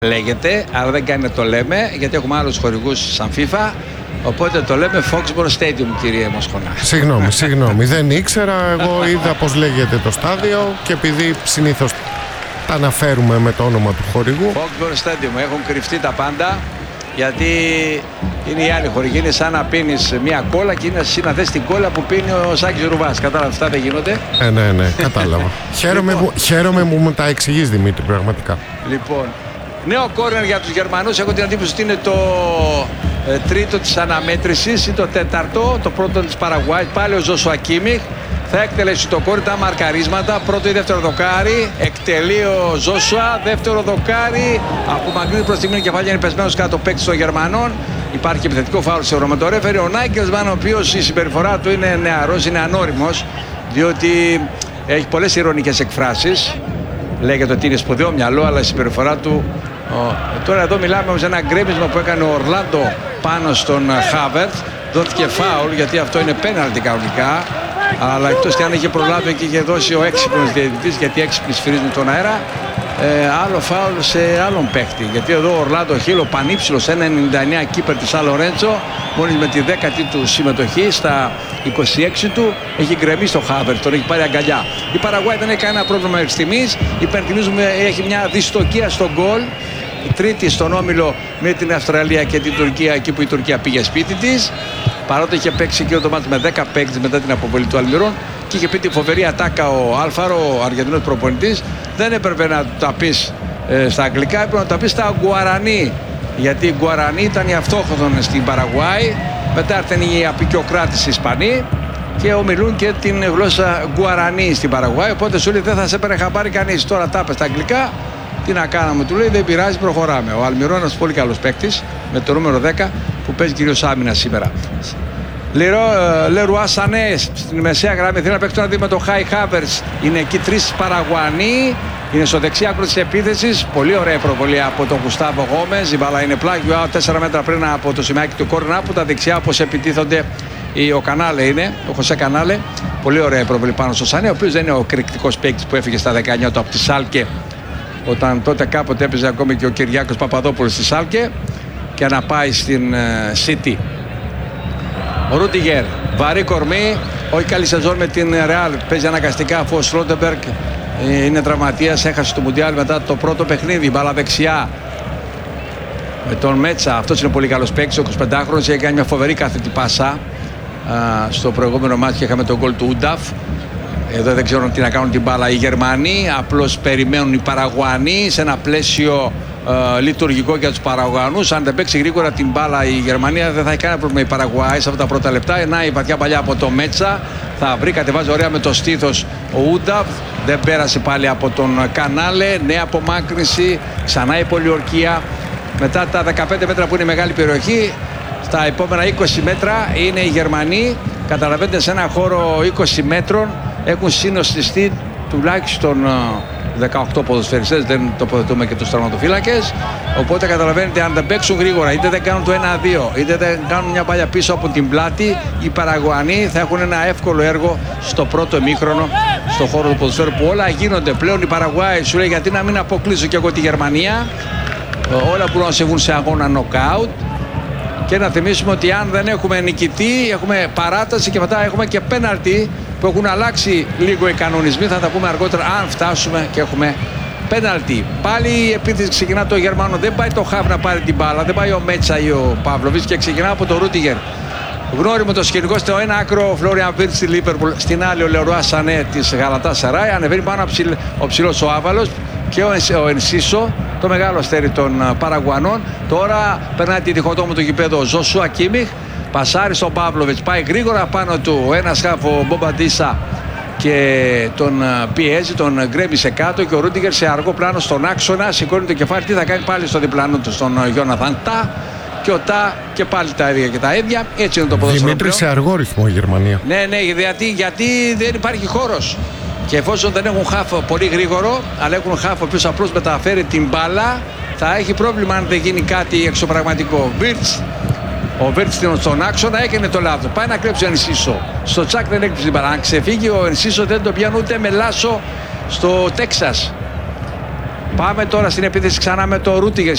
λέγεται, αλλά δεν κάνει να το λέμε, γιατί έχουμε άλλους χορηγούς σαν FIFA. Οπότε το λέμε Foxborough Stadium, κύριε Μοσχονά. Συγγνώμη, δεν ήξερα. Εγώ είδα πως λέγεται το στάδιο και επειδή συνήθως τα αναφέρουμε με το όνομα του χορηγού. Foxborough Stadium, έχουν κρυφτεί τα πάντα, γιατί είναι οι άλλοι χορηγοί. Είναι σαν να πίνεις μια κόλλα και είναι να θες την κόλλα που πίνει ο Σάκης Ρουβάς. Κατάλαβα, αυτά δεν γίνονται. Ναι, κατάλαβα. Χαίρομαι που μου τα εξηγείς, Δημήτρη, πραγματικά. Λοιπόν, νέο κόρνερ για τους Γερμανούς. Έχω την εντύπωση ότι είναι το τρίτο της αναμέτρησης ή το τέταρτο. Το πρώτο της Παραγουάη. Πάλι ο Ζόσουα Κίμιχ θα εκτελέσει το κόρνερ, τα μαρκαρίσματα. Πρώτο ή δεύτερο δοκάρι. Εκτελεί ο Ζόσουα. Δεύτερο δοκάρι. Απομακρύνει προς τη μήνυ κεφάλια, είναι πεσμένος κάτω παίκτης των Γερμανών. Υπάρχει επιθετικό φάουλ σε ρομετορέφερη. Ο Νάγκελσμαν, ο οποίος η συμπεριφορά του είναι νεαρός, είναι ανώριμος, διότι έχει πολλές ειρωνικές εκφράσεις. Λέγεται ότι είναι σπουδαίο μυαλό, αλλά η συμπεριφορά του. Τώρα εδώ μιλάμε για ένα γκρέμισμα που έκανε ο Ορλάντο πάνω στον Χάβερτ. Δόθηκε φάουλ, γιατί αυτό είναι πέναλτι κανονικά. Αλλά εκτός και αν είχε προλάβει και είχε δώσει ο έξυπνος διαιτητής, γιατί έξυπνοι σφυρίζουν τον αέρα, άλλο φάουλ σε άλλον παίκτη. Γιατί εδώ ο Ορλάντο Χίλ, ο πανύψηλος 1,99 κύπερ της Σαν Λορέντσο, μόλις με τη 10η του συμμετοχή στα 26 του, έχει γκρεμίσει το Χάβερτ, τον έχει πάρει αγκαλιά. Η Παραγουάη δεν έχει κανένα πρόβλημα μέχρι στιγμής. Υπενθυμίζουμε, έχει μια δυστοκία στο γκολ. Τρίτη στον όμιλο με την Αυστραλία και την Τουρκία, εκεί που η Τουρκία πήγε σπίτι της. Παρότι είχε παίξει και ο Ντομάτς με 10 παίκτες μετά την αποβολή του Αλμυρών και είχε πει τη φοβερή ατάκα ο Άλφαρο, ο Αργεντινός προπονητής. Δεν έπρεπε να τα πεις στα αγγλικά, έπρεπε να τα πεις στα Γκουαρανί. Γιατί οι Γκουαρανί ήταν οι αυτόχθονες στην Παραγουάη. Μετά ήρθαν οι απικιοκράτες Ισπανοί και ομιλούν και την γλώσσα Γκουαρανί στην Παραγουάη. Οπότε σου λέει δεν θα σε έπαιρνε χαμπάρι κανείς. Τώρα τα πες στα αγγλικά. Τι να κάναμε, του λέει, δεν πειράζει, προχωράμε. Ο Αλμυρό είναι ένας πολύ καλός παίκτης με το νούμερο 10 που παίζει κυρίως άμυνα σήμερα. Λερουά Σανέ στην μεσαία γραμμή. Θέλει να παίξει τώρα με το Χάι Χάβερς. Είναι εκεί τρεις Παραγουανοί. Είναι στο δεξί άκρο της επίθεσης. Πολύ ωραία προβολή από τον Γουστάβο Γόμες. Η μπάλα είναι πλάγιο 4 μέτρα πριν από το σημαίακι του κόρνα. Από τα δεξιά όπως επιτίθονται ο Κανάλε είναι, ο Χωσέ Κανάλε. Πολύ ωραία προβολή πάνω στο Σανέ, ο οποίος δεν είναι ο εκρηκτικός παίκτης που έφυγε στα 19 του από τη Σάλκε. Όταν τότε κάποτε έπαιζε ακόμη και ο Κυριάκος Παπαδόπουλος στη Σάλκε και να πάει στην City. Ο Ρούντιγκερ, βαρύ κορμί, όχι καλή σεζόν με την Ρεάλ. Παίζει αναγκαστικά αφού ο Σλότεμπεργκ είναι τραυματίας, έχασε το Μουντιάλ μετά το πρώτο παιχνίδι. Μπάλα δεξιά με τον Μέτσα, αυτός είναι πολύ καλός παίκτης, ο 25χρονος, έχει κάνει μια φοβερή κάθετη πάσα στο προηγούμενο μάτι και είχαμε τον γκολ του Ούνταφ. Εδώ δεν ξέρουν τι να κάνουν την μπάλα οι Γερμανοί, απλώς περιμένουν οι Παραγουανοί σε ένα πλαίσιο λειτουργικό για τους Παραγουανούς. Αν δεν παίξει γρήγορα την μπάλα η Γερμανία δεν θα έχει κανένα πρόβλημα η Παραγουάη σε αυτά τα πρώτα λεπτά. Ένα η βαθιά παλιά από το Μέτσα, θα βρει, κατεβάζει ωραία με το στήθος ο Ούνταβ, δεν πέρασε πάλι από τον Κανάλε, νέα απομάκρυνση, ξανά η πολιορκία. Μετά τα 15 μέτρα που είναι μεγάλη περιοχή, στα επόμενα 20 μέτρα είναι οι Γερμανοί. Καταλαβαίνετε, σε ένα χώρο 20 μέτρων έχουν συνοστιστεί τουλάχιστον 18 ποδοσφαιριστές, δεν τοποθετούμε και τους τραυματοφύλακες. Οπότε καταλαβαίνετε, αν δεν παίξουν γρήγορα, είτε δεν κάνουν το 1-2, είτε δεν κάνουν μια παλιά πίσω από την πλάτη, οι Παραγουανοί θα έχουν ένα εύκολο έργο στο πρώτο ημίχρονο, στο χώρο του ποδοσφαίρου που όλα γίνονται πλέον. Η Παραγουάη σου λέει γιατί να μην αποκλείσω και εγώ τη Γερμανία. Όλα μπορούν να συμβούν σε αγώνα νοκάουτ. Και να θυμίσουμε ότι αν δεν έχουμε νικητή, έχουμε παράταση και μετά έχουμε και πέναλτι που έχουν αλλάξει λίγο οι κανονισμοί. Θα τα πούμε αργότερα αν φτάσουμε και έχουμε πέναλτι. Πάλι η επίθεση ξεκινά το Γερμανό. Δεν πάει το Χαβ να πάρει την μπάλα, δεν πάει ο Μέτσα ή ο Παύλοβιτς και ξεκινά από το Ρούντιγκερ. Γνώριμο το σκηνικό στο ένα άκρο ο Φλόριαν Βίρτς στη Λίβερπουλ, στην άλλη ο Λερουά Σανέ της Γαλατάσαράι. Ανεβαίνει πάνω ο ψηλός ο Άβαλος και ο Ενσίσο, το μεγάλο αστέρι των Παραγουανών. Τώρα περνάει τη διχοτόμου του γηπέδου ο Ζόσουα Κίμιχ. Πασάρι στον Παύλοβιτς, πάει γρήγορα πάνω του ο ένας χαφ ο Μπομπαντίσα και τον πιέζει, τον γκρέμισε κάτω και ο Ρούντιγκερ σε αργό πλάνο στον άξονα σηκώνει το κεφάλι. Τι θα κάνει πάλι στο διπλανό του στον Γιόναθαν Τα και ο Τα και πάλι τα ίδια και τα ίδια. Έτσι είναι το ποδόσφαιρο. Δημήτρη, σε αργό ρυθμό η Γερμανία. Ναι, γιατί δεν υπάρχει χώρος. Και εφόσον δεν έχουν χάφ πολύ γρήγορο, αλλά έχουν χάφ ο οποίος απλώς μεταφέρει την μπάλα, θα έχει πρόβλημα αν δεν γίνει κάτι εξωπραγματικό. Ο Βίρτς στον άξονα έκανε το λάθος. Πάει να κλέψει ο Ενσίσο. Στο τσάκ δεν έκλειψε την μπάλα. Αν ξεφύγει ο Ενσίσο δεν το πιάνει ούτε με λάσο στο Τέξας. Πάμε τώρα στην επίθεση ξανά με το Ρούντιγκερ.